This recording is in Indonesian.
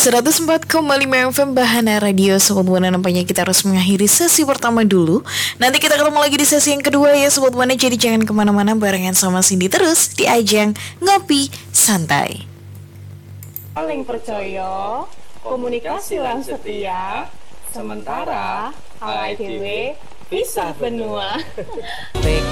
104,5 FM Bahana Radio. Sobat Buana, nampaknya kita harus mengakhiri sesi pertama dulu. Nanti kita ketemu lagi di sesi yang kedua ya Sobat Buana. Jadi jangan kemana-mana, barengan sama Cindy terus di ajang Ngopi Santai. Paling percaya, komunikasi lan setia, sementara alay dhewe pisah benua.